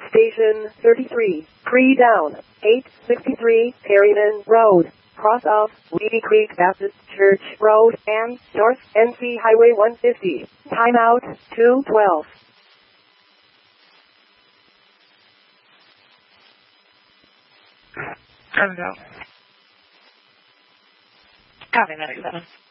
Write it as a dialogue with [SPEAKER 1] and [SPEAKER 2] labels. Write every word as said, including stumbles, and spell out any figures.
[SPEAKER 1] Station thirty-three, pre-down, eight sixty-three Perryman Road, cross of Weedy Creek Baptist Church Road and North N C Highway one fifty. Timeout two twelve.
[SPEAKER 2] Time out. Copy, Medic seven.